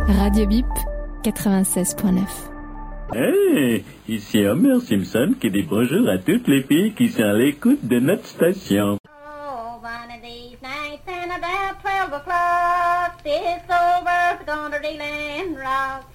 Radio Bip 96.9. Hey, ici Homer Simpson qui dit bonjour à toutes les filles qui sont à l'écoute de notre station. Oh, one of these nights and about 12 o'clock, this old earth's gonna reel and rock.